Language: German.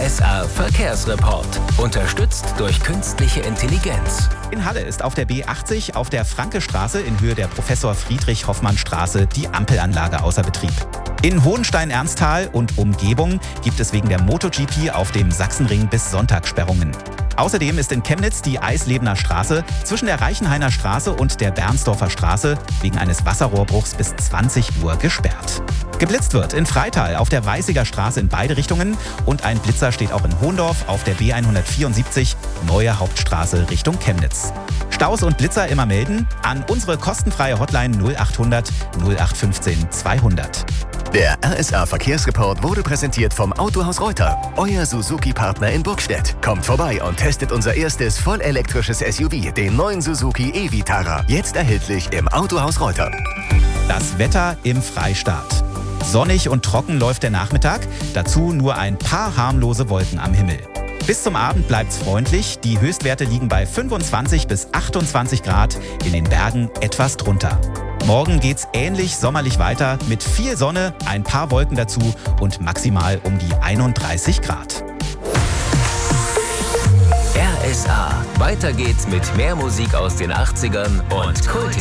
RSA Verkehrsreport. Unterstützt durch künstliche Intelligenz. In Halle ist auf der B80 auf der Franke-Straße in Höhe der Professor-Friedrich-Hoffmann-Straße die Ampelanlage außer Betrieb. In Hohenstein-Ernsthal und Umgebung gibt es wegen der MotoGP auf dem Sachsenring bis Sonntag Sperrungen. Außerdem ist in Chemnitz die Eislebener Straße zwischen der Reichenhainer Straße und der Bernsdorfer Straße wegen eines Wasserrohrbruchs bis 20 Uhr gesperrt. Geblitzt wird in Freital auf der Weißiger Straße in beide Richtungen und ein Blitzer steht auch in Hohndorf auf der B174 Neue Hauptstraße Richtung Chemnitz. Staus und Blitzer immer melden an unsere kostenfreie Hotline 0800 0815 200. Der RSA Verkehrsreport wurde präsentiert vom Autohaus Reuter, euer Suzuki-Partner in Burgstedt. Kommt vorbei und testet unser erstes vollelektrisches SUV, den neuen Suzuki e-Vitara. Jetzt erhältlich im Autohaus Reuter. Das Wetter im Freistaat. Sonnig und trocken läuft der Nachmittag, dazu nur ein paar harmlose Wolken am Himmel. Bis zum Abend bleibt's freundlich, die Höchstwerte liegen bei 25 bis 28 Grad, in den Bergen etwas drunter. Morgen geht's ähnlich sommerlich weiter mit viel Sonne, ein paar Wolken dazu und maximal um die 31 Grad. RSA. Weiter geht's mit mehr Musik aus den 80ern und Kulthits.